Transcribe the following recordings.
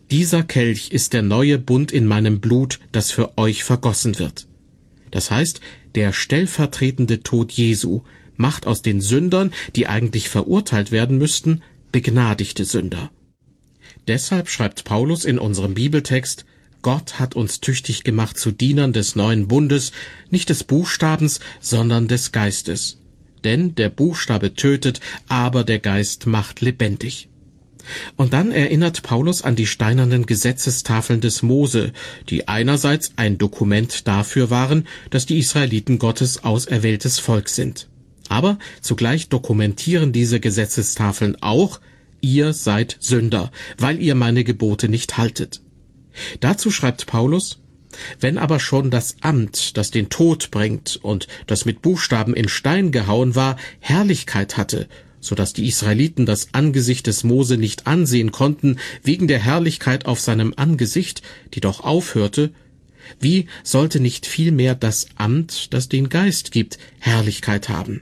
Dieser Kelch ist der neue Bund in meinem Blut, das für euch vergossen wird. Das heißt, der stellvertretende Tod Jesu macht aus den Sündern, die eigentlich verurteilt werden müssten, begnadigte Sünder. Deshalb schreibt Paulus in unserem Bibeltext: Gott hat uns tüchtig gemacht zu Dienern des neuen Bundes, nicht des Buchstabens, sondern des Geistes. Denn der Buchstabe tötet, aber der Geist macht lebendig. Und dann erinnert Paulus an die steinernen Gesetzestafeln des Mose, die einerseits ein Dokument dafür waren, dass die Israeliten Gottes auserwähltes Volk sind. Aber zugleich dokumentieren diese Gesetzestafeln auch: Ihr seid Sünder, weil ihr meine Gebote nicht haltet. Dazu schreibt Paulus: Wenn aber schon das Amt, das den Tod bringt und das mit Buchstaben in Stein gehauen war, Herrlichkeit hatte, so dass die Israeliten das Angesicht des Mose nicht ansehen konnten, wegen der Herrlichkeit auf seinem Angesicht, die doch aufhörte, wie sollte nicht vielmehr das Amt, das den Geist gibt, Herrlichkeit haben?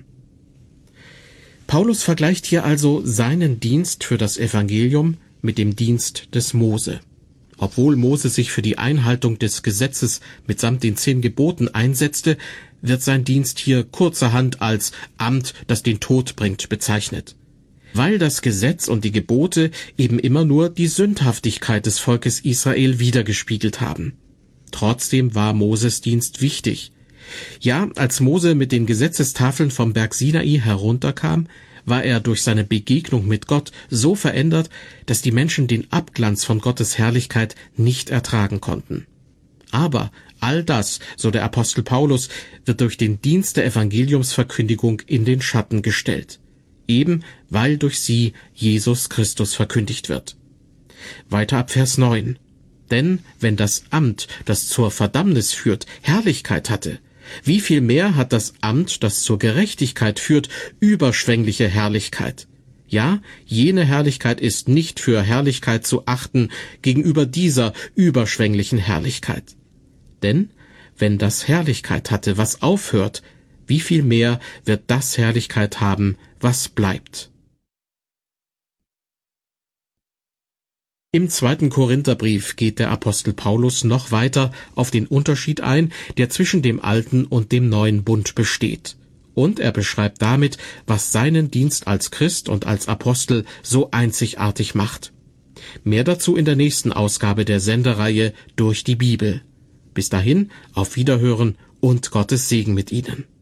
Paulus vergleicht hier also seinen Dienst für das Evangelium mit dem Dienst des Mose. Obwohl Mose sich für die Einhaltung des Gesetzes mitsamt den 10 Geboten einsetzte, wird sein Dienst hier kurzerhand als Amt, das den Tod bringt, bezeichnet. Weil das Gesetz und die Gebote eben immer nur die Sündhaftigkeit des Volkes Israel widergespiegelt haben. Trotzdem war Moses Dienst wichtig. Ja, als Mose mit den Gesetzestafeln vom Berg Sinai herunterkam, war er durch seine Begegnung mit Gott so verändert, dass die Menschen den Abglanz von Gottes Herrlichkeit nicht ertragen konnten. Aber all das, so der Apostel Paulus, wird durch den Dienst der Evangeliumsverkündigung in den Schatten gestellt, eben weil durch sie Jesus Christus verkündigt wird. Weiter ab Vers 9. Denn wenn das Amt, das zur Verdammnis führt, Herrlichkeit hatte, wie viel mehr hat das Amt, das zur Gerechtigkeit führt, überschwängliche Herrlichkeit? Ja, jene Herrlichkeit ist nicht für Herrlichkeit zu achten gegenüber dieser überschwänglichen Herrlichkeit. Denn wenn das Herrlichkeit hatte, was aufhört, wie viel mehr wird das Herrlichkeit haben, was bleibt? Im 2. Korintherbrief geht der Apostel Paulus noch weiter auf den Unterschied ein, der zwischen dem alten und dem neuen Bund besteht. Und er beschreibt damit, was seinen Dienst als Christ und als Apostel so einzigartig macht. Mehr dazu in der nächsten Ausgabe der Sendereihe Durch die Bibel. Bis dahin, auf Wiederhören und Gottes Segen mit Ihnen.